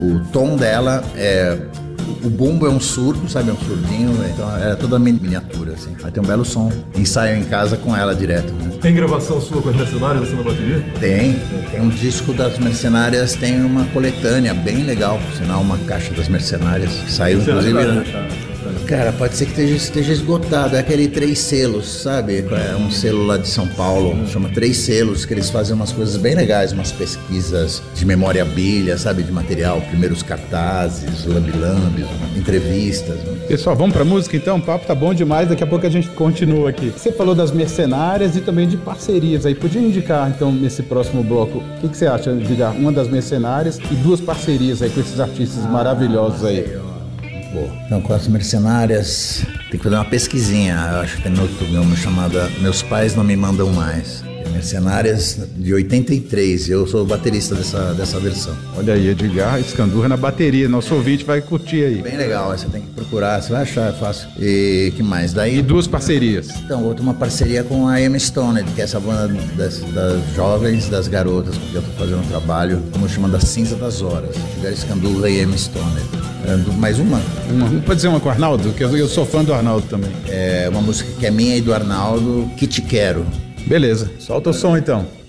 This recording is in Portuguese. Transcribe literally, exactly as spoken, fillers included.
O tom dela é... O bumbo é um surdo, sabe? É um surdinho, então era toda miniatura, assim. Aí tem um belo som. Ensaio em casa com ela direto, né? Tem gravação sua com as Mercenárias assim na bateria? Tem. Tem um disco das Mercenárias, tem uma coletânea bem legal, por sinal, uma caixa das Mercenárias, que saiu, inclusive... Cara, pode ser que esteja, esteja esgotado. É aquele Três Selos, sabe? É um selo lá de São Paulo, hum. chama Três Selos, que eles fazem umas coisas bem legais, umas pesquisas de memorabilia, sabe? De material, primeiros cartazes, lambi-lambis, entrevistas. Pessoal, vamos pra música então? O papo tá bom demais, daqui a pouco a gente continua aqui. Você falou das Mercenárias e também de parcerias aí. Podia indicar então nesse próximo bloco, o que, que você acha de indicar uma das Mercenárias e duas parcerias aí com esses artistas ah, maravilhosos aí? Boa. Então, com as Mercenárias, tem que fazer uma pesquisinha. Eu acho que tem no YouTube uma chamada Meus Pais Não Me Mandam Mais. Mercenárias de oitenta e três, eu sou o baterista dessa, dessa versão. Olha aí, Edgar Scandurra na bateria, nosso ouvinte vai curtir aí. Bem legal, você tem que procurar, você vai achar, é fácil. E que mais? Daí, e duas parcerias. Então, outra uma parceria com a Emma Stone, que é essa banda das, das jovens, das garotas, porque eu tô fazendo um trabalho, como chama, da Cinza das Horas. Edgar Scandurra e Emma Stone. Mais uma? uma? Pode dizer uma com o Arnaldo, que eu, eu sou fã do Arnaldo também. É uma música que é minha e do Arnaldo, Que Te Quero. Beleza, solta o som então.